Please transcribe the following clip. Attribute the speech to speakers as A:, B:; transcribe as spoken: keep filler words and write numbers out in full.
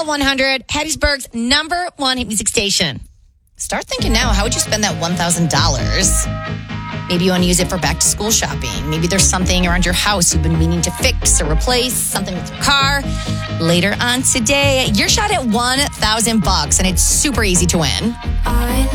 A: one hundred, Hattiesburg's number one hit music station.
B: Start thinking now, how would you spend that one thousand dollars? Maybe you want to use it for back-to-school shopping. Maybe there's something around your house you've been meaning to fix or replace, something with your car. Later on today, your shot at one thousand bucks, and it's super easy to win.
C: I